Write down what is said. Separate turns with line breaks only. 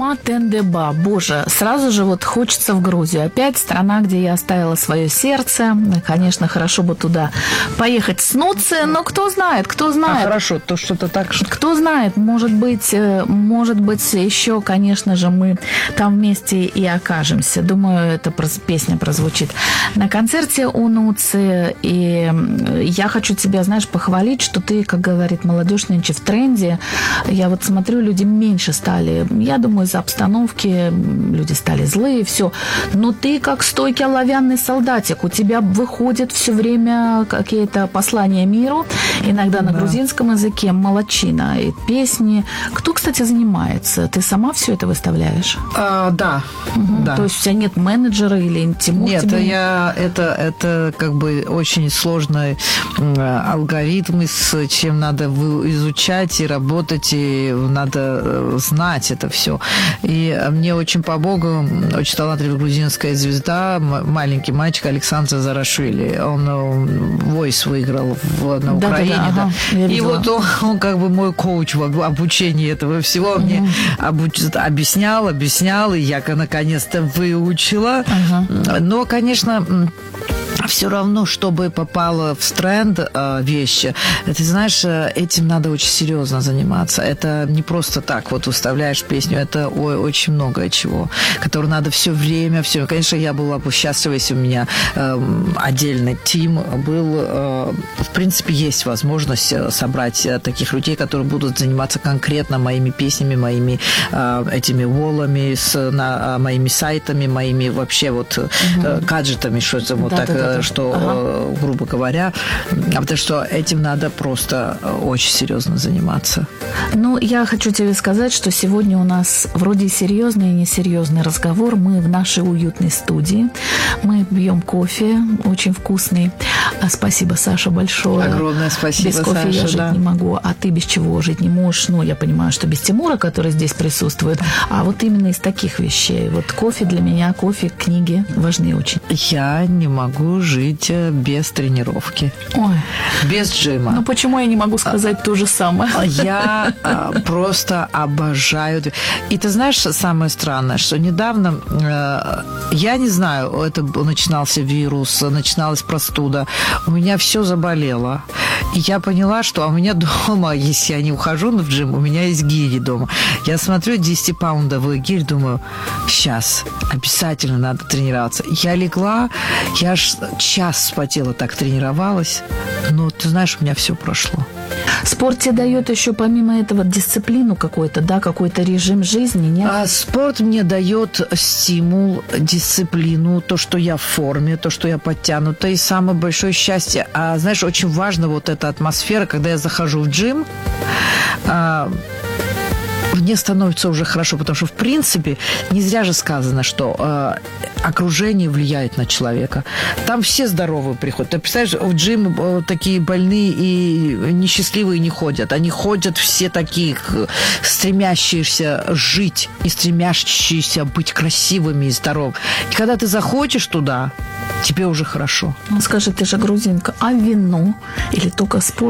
Ма-Тен-Де-Ба. Боже, сразу же вот хочется в Грузию. Опять страна, где я оставила свое сердце. Конечно, хорошо бы туда поехать снуться, но кто знает.
А хорошо, то что-то так...
Кто знает, может быть, еще, конечно же, мы там вместе и окажемся. Думаю, эта песня прозвучит на концерте у Нуци. И я хочу тебя, знаешь, похвалить, что ты, как говорит молодежь, нынче в тренде. Я вот смотрю, люди меньше стали. Я думаю, из-за обстановки люди стали злые, все. Но ты как стойкий оловянный солдатик. У тебя выходят все время какие-то послания миру, иногда на грузинском языке, молодчина, и песни. Кто, кстати, занимается? Ты сама все это выставляешь?
Да. Да.
То есть у тебя нет менеджера или Тимур?
Нет, это как бы очень сложный алгоритм, с чем надо изучать и работать, и надо знать это все. И мне очень по богу, очень талантливая грузинская звезда, маленький мальчик Александр Зарашвили. Он Voice выиграл на Украине. Да. И вот он как бы мой коуч в обучении этого всего. Мне объяснял, и я наконец-то выучила. Но, конечно... Все равно, чтобы попало в тренд вещи, ты знаешь, этим надо очень серьезно заниматься. Это не просто так вот выставляешь песню, это очень многое чего, которое надо все время. Конечно, я была бы счастлива, если у меня отдельный тим был. В принципе, есть возможность собрать таких людей, которые будут заниматься конкретно моими песнями, моими этими волами, моими сайтами, моими вообще вот гаджетами, что это вот так... что, грубо говоря, потому что этим надо просто очень серьезно заниматься.
Ну, я хочу тебе сказать, что сегодня у нас вроде серьезный и несерьезный разговор. Мы в нашей уютной студии. Мы пьем кофе, очень вкусный. Спасибо, Саша, большое.
Огромное спасибо,
без кофе
Саша,
я жить не могу. А ты без чего жить не можешь? Ну, я понимаю, что без Тимура, который здесь присутствует. А вот именно из таких вещей. Вот кофе для меня, кофе, книги важны очень.
Я не могу жить без тренировки.
Ой.
Без джима.
Ну, почему я не могу сказать то же самое?
Я просто обожаю. И ты знаешь, самое странное, что недавно, я не знаю, это начинался вирус, начиналась простуда, у меня все заболело. И я поняла, что у меня дома, если я не ухожу в джим, у меня есть гири дома. Я смотрю 10-паундовый гирь, думаю, сейчас обязательно надо тренироваться. Я легла, я аж час вспотела, так тренировалась. Но, ты знаешь, у меня все прошло.
Спорт тебе дает еще помимо этого дисциплину какой-то, да, какой-то режим жизни, нет?
Спорт мне дает стимул, дисциплину, то, что я в форме, то, что я подтянута, и самое большое счастье. Знаешь, очень важна вот эта атмосфера, когда я захожу в джим, мне становится уже хорошо, потому что, в принципе, не зря же сказано, что окружение влияет на человека. Там все здоровые приходят. Ты представляешь, в джим такие больные и несчастливые не ходят. Они ходят все такие стремящиеся жить и стремящиеся быть красивыми и здоровыми. И когда ты заходишь туда, тебе уже хорошо.
Скажи, ты же грузинка, а вино или только спорт?